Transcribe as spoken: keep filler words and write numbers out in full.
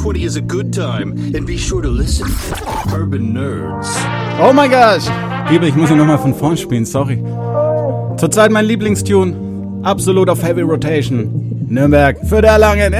twenty is a good time. And be sure to listen. Urban Nerds. Oh mein Gott! Liebe, ich muss ihn nochmal von vorn spielen, sorry. Zurzeit mein Lieblingstune. Absolut auf Heavy Rotation. Nürnberg für der Langen.